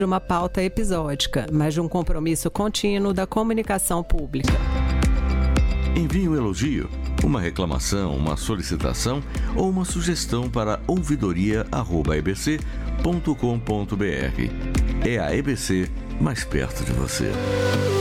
uma pauta episódica, mas de um compromisso contínuo da comunicação pública. Envie um elogio, uma reclamação, uma solicitação ou uma sugestão para ouvidoria@ebc.com.br. É a EBC mais perto de você.